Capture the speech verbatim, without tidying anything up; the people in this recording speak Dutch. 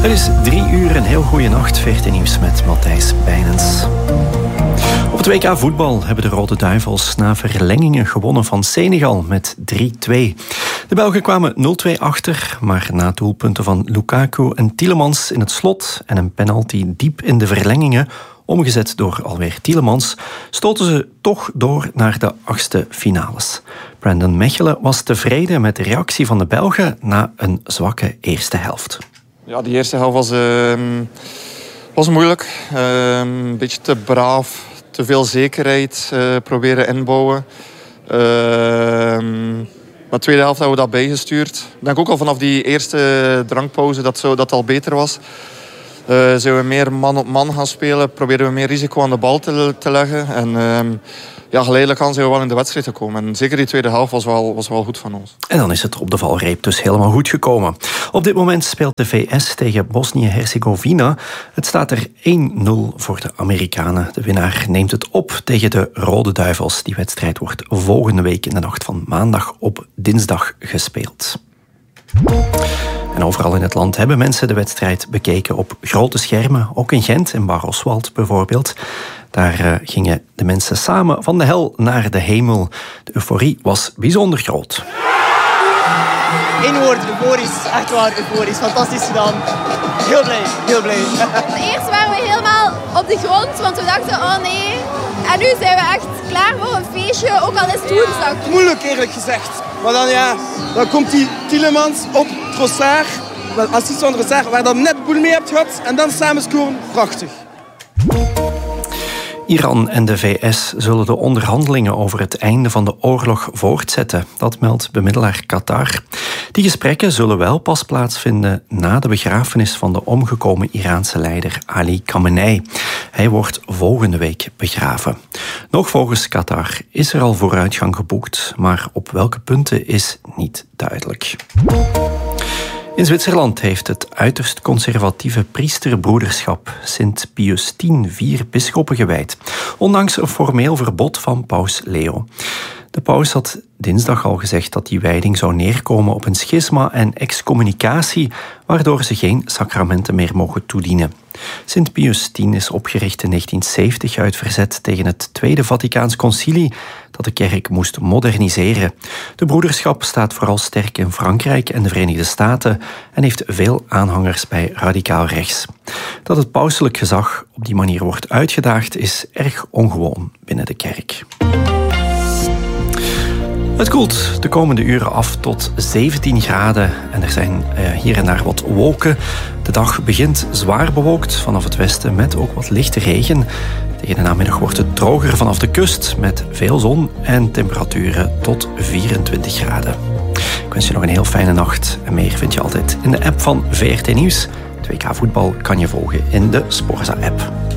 Het is drie uur, een heel goede nacht. V T Nieuws met Matthijs Bijnens. Op het W K voetbal hebben de Rode Duivels na verlengingen gewonnen van Senegal met drie twee. De Belgen kwamen nul twee achter, maar na doelpunten van Lukaku en Tielemans in het slot en een penalty diep in de verlengingen, omgezet door alweer Tielemans, stoten ze toch door naar de achtste finales. Brandon Mechelen was tevreden met de reactie van de Belgen na een zwakke eerste helft. Ja, die eerste helft was, uh, was moeilijk. Uh, een beetje te braaf, te veel zekerheid uh, proberen inbouwen. Uh, maar de tweede helft hebben we dat bijgestuurd. Ik denk ook al vanaf die eerste drankpauze dat, zo, dat al beter was. Uh, zijn we meer man op man gaan spelen, proberen we meer risico aan de bal te, te leggen. En uh, ja, geleidelijk aan zijn we wel in de wedstrijd gekomen. En zeker die tweede helft was wel, was wel goed van ons. En dan is het op de valreep dus helemaal goed gekomen. Op dit moment speelt de V S tegen Bosnië-Herzegovina. Het staat er één nul voor de Amerikanen. De winnaar neemt het op tegen de Rode Duivels. Die wedstrijd wordt volgende week in de nacht van maandag op dinsdag gespeeld. En overal in het land hebben mensen de wedstrijd bekeken op grote schermen. Ook in Gent, in Bar-Oswald bijvoorbeeld. Daar uh, gingen de mensen samen van de hel naar de hemel. De euforie was bijzonder groot. Eén woord, euforisch. Echt waar, euforisch. Fantastisch gedaan. Heel blij, heel blij. Eerst waren we helemaal op de grond, want we dachten, oh nee. En nu zijn we echt klaar voor een feestje, ook al is het woensdag. Moeilijk eerlijk gezegd. Maar dan ja, dan komt die Tielemans op Trossard, assist van Trossard, waar dan net boel mee hebt gehad. En dan samen scoren, prachtig. Iran en de V S zullen de onderhandelingen over het einde van de oorlog voortzetten. Dat meldt bemiddelaar Qatar. Die gesprekken zullen wel pas plaatsvinden na de begrafenis van de omgekomen Iraanse leider Ali Khamenei. Hij wordt volgende week begraven. Nog volgens Qatar is er al vooruitgang geboekt, maar op welke punten is niet duidelijk. In Zwitserland heeft het uiterst conservatieve priesterbroederschap Sint Pius X vier bisschoppen gewijd, ondanks een formeel verbod van paus Leo. De paus had dinsdag al gezegd dat die wijding zou neerkomen op een schisma en excommunicatie, waardoor ze geen sacramenten meer mogen toedienen. Sint Pius X is opgericht in negentien zeventig uit verzet tegen het Tweede Vaticaans Concilie, dat de kerk moest moderniseren. De broederschap staat vooral sterk in Frankrijk en de Verenigde Staten en heeft veel aanhangers bij radicaal rechts. Dat het pauselijk gezag op die manier wordt uitgedaagd is erg ongewoon binnen de kerk. Het koelt de komende uren af tot zeventien graden en er zijn uh, hier en daar wat wolken. De dag begint zwaar bewolkt vanaf het westen met ook wat lichte regen. Tegen de namiddag wordt het droger vanaf de kust met veel zon en temperaturen tot vierentwintig graden. Ik wens je nog een heel fijne nacht en meer vind je altijd in de app van V R T Nieuws. Het W K voetbal kan je volgen in de Sporza-app.